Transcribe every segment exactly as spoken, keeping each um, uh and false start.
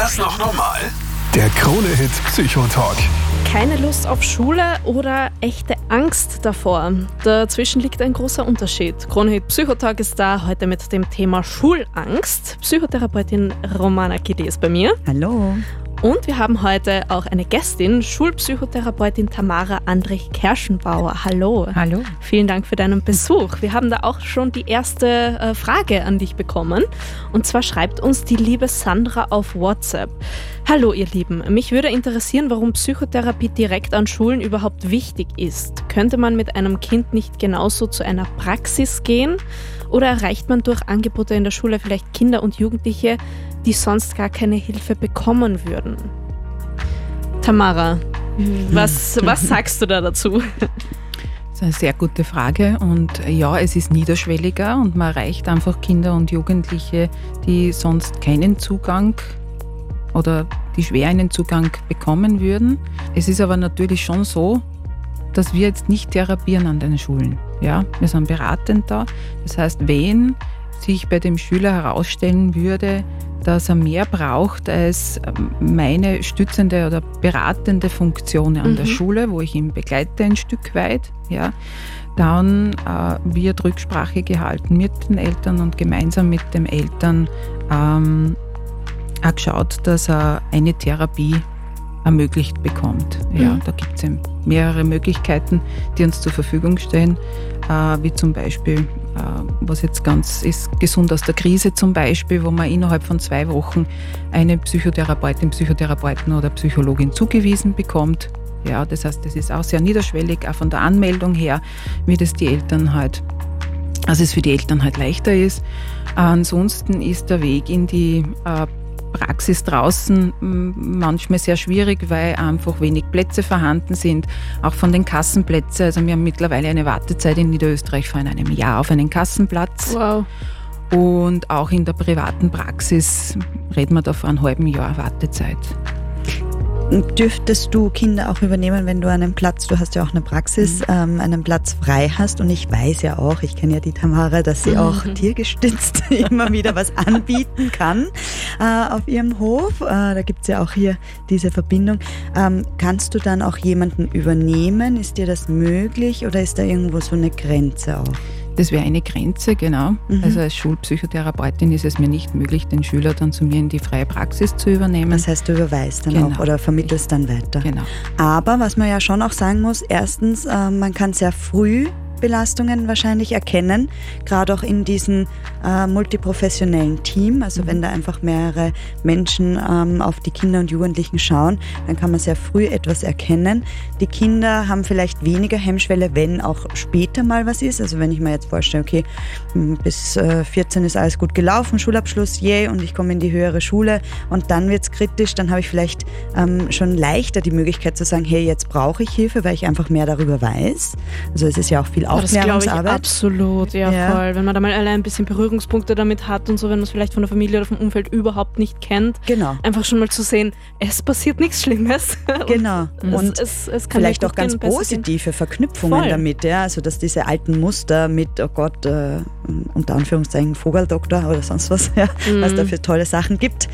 das noch normal? Der Krone-Hit Psychotalk. Keine Lust auf Schule oder echte Angst davor? Dazwischen liegt ein großer Unterschied. Krone-Hit Psychotalk ist da heute mit dem Thema Schulangst. Psychotherapeutin Romana Kili ist bei mir. Hallo. Und wir haben heute auch eine Gästin, Schulpsychotherapeutin Tamara Andrich-Kerschenbauer. Hallo. Hallo. Vielen Dank für deinen Besuch. Wir haben da auch schon die erste äh, Frage an dich bekommen. Und zwar schreibt uns die liebe Sandra auf WhatsApp. Hallo ihr Lieben, mich würde interessieren, warum Psychotherapie direkt an Schulen überhaupt wichtig ist. Könnte man mit einem Kind nicht genauso zu einer Praxis gehen? Oder erreicht man durch Angebote in der Schule vielleicht Kinder und Jugendliche, die sonst gar keine Hilfe bekommen würden? Tamara, was, was sagst du da dazu? Das ist eine sehr gute Frage und ja, es ist niederschwelliger und man erreicht einfach Kinder und Jugendliche, die sonst keinen Zugang oder die schwer einen Zugang bekommen würden. Es ist aber natürlich schon so, dass wir jetzt nicht therapieren an den Schulen. Ja, wir sind beratend da. Das heißt, wenn sich bei dem Schüler herausstellen würde, dass er mehr braucht als meine stützende oder beratende Funktion an mhm. der Schule, wo ich ihn begleite ein Stück weit, ja, dann äh, wird Rücksprache gehalten mit den Eltern und gemeinsam mit den Eltern ähm, auch geschaut, dass er eine Therapie ermöglicht bekommt. Ja, mhm. Da gibt es mehrere Möglichkeiten, die uns zur Verfügung stehen, äh, wie zum Beispiel, äh, was jetzt ganz ist, gesund aus der Krise zum Beispiel, wo man innerhalb von zwei Wochen eine Psychotherapeutin, Psychotherapeuten oder Psychologin zugewiesen bekommt. Ja, das heißt, das ist auch sehr niederschwellig, auch von der Anmeldung her, wie das die Eltern halt, also es für die Eltern halt leichter ist. Äh, ansonsten ist der Weg in die äh, Praxis draußen manchmal sehr schwierig, weil einfach wenig Plätze vorhanden sind, auch von den Kassenplätzen. Also wir haben mittlerweile eine Wartezeit in Niederösterreich von einem Jahr auf einen Kassenplatz. Wow. Und auch in der privaten Praxis reden wir da von einem halben Jahr Wartezeit. Dürftest du Kinder auch übernehmen, wenn du einen Platz, du hast ja auch eine Praxis, mhm. ähm, einen Platz frei hast, und ich weiß ja auch, ich kenne ja die Tamara, dass sie mhm. auch tiergestützt immer wieder was anbieten kann äh, auf ihrem Hof. Äh, da gibt es ja auch hier diese Verbindung. Ähm, kannst du dann auch jemanden übernehmen? Ist dir das möglich oder ist da irgendwo so eine Grenze auch? Das wäre eine Grenze, genau. Mhm. Also als Schulpsychotherapeutin ist es mir nicht möglich, den Schüler dann zu mir in die freie Praxis zu übernehmen. Das heißt, du überweist dann genau. auch oder vermittelst dann weiter. Genau. Aber was man ja schon auch sagen muss, erstens, äh, man kann sehr früh Belastungen wahrscheinlich erkennen, gerade auch in diesem äh, multiprofessionellen Team. Also mhm. wenn da einfach mehrere Menschen ähm, auf die Kinder und Jugendlichen schauen, dann kann man sehr früh etwas erkennen. Die Kinder haben vielleicht weniger Hemmschwelle, wenn auch später mal was ist. Also wenn ich mir jetzt vorstelle, okay, bis äh, vierzehn ist alles gut gelaufen, Schulabschluss, yay, und ich komme in die höhere Schule und dann wird es kritisch, dann habe ich vielleicht ähm, schon leichter die Möglichkeit zu sagen, hey, jetzt brauche ich Hilfe, weil ich einfach mehr darüber weiß. Also es ist ja auch viel Aufklärungsarbeit. Das glaube ich absolut, ja, ja voll. Wenn man da mal allein ein bisschen Berührungspunkte damit hat und so, wenn man es vielleicht von der Familie oder vom Umfeld überhaupt nicht kennt. Genau. Einfach schon mal zu sehen, es passiert nichts Schlimmes. Genau. Und, und es, es kann vielleicht auch gehen, ganz positive Verknüpfungen voll. damit, ja. Also dass diese alten Muster mit, oh Gott, äh, unter Anführungszeichen Vogeldoktor oder sonst was, ja, mhm. was da für tolle Sachen gibt,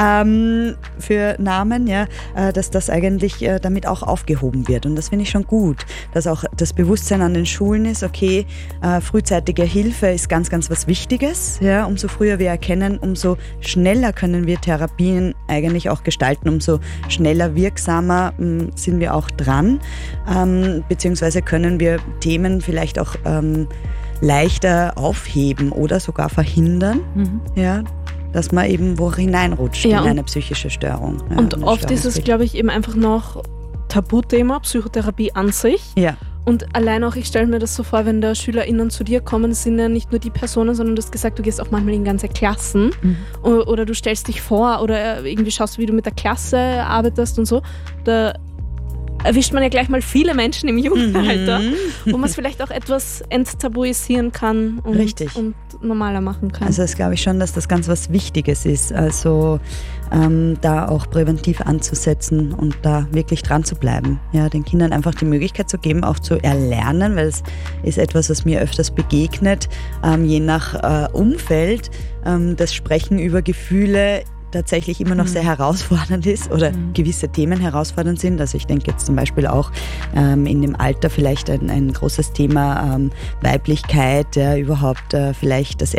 ähm, für Namen, ja, äh, dass das eigentlich äh, damit auch aufgehoben wird. Und das finde ich schon gut, dass auch das Bewusstsein an den Schulen ist, okay, äh, frühzeitige Hilfe ist ganz, ganz was Wichtiges. Ja, umso früher wir erkennen, umso schneller können wir Therapien eigentlich auch gestalten, umso schneller, wirksamer mh, sind wir auch dran, ähm, beziehungsweise können wir Themen vielleicht auch ähm, leichter aufheben oder sogar verhindern, mhm. ja, dass man eben wo hineinrutscht ja, in eine psychische Störung. Ja, und oft ist es, glaube ich, eben einfach noch Tabuthema, Psychotherapie an sich. Ja. Und allein auch, ich stelle mir das so vor, wenn da SchülerInnen zu dir kommen, sind ja nicht nur die Personen, sondern du hast gesagt, du gehst auch manchmal in ganze Klassen mhm. oder, oder du stellst dich vor oder irgendwie schaust, wie du mit der Klasse arbeitest und so. Da erwischt man ja gleich mal viele Menschen im Jugendalter, mhm. wo man es vielleicht auch etwas enttabuisieren kann und, Richtig. und normaler machen kann. Also das glaube ich schon, dass das ganz was Wichtiges ist, also ähm, da auch präventiv anzusetzen und da wirklich dran zu bleiben. Ja, den Kindern einfach die Möglichkeit zu geben, auch zu erlernen, weil es ist etwas, was mir öfters begegnet, ähm, je nach äh, Umfeld, ähm, das Sprechen über Gefühle tatsächlich immer noch Mhm. sehr herausfordernd ist oder Mhm. gewisse Themen herausfordernd sind. Also ich denke jetzt zum Beispiel auch ähm, in dem Alter vielleicht ein, ein großes Thema ähm, Weiblichkeit, ja, überhaupt äh, vielleicht das